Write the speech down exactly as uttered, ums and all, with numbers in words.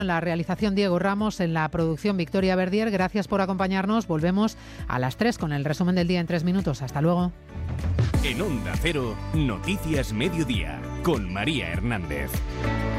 En la realización Diego Ramos, en la producción Victoria Verdier. Gracias por acompañarnos. Volvemos a las tres con el resumen del día en tres minutos. Hasta luego. En Onda Cero, Noticias Mediodía, con María Hernández.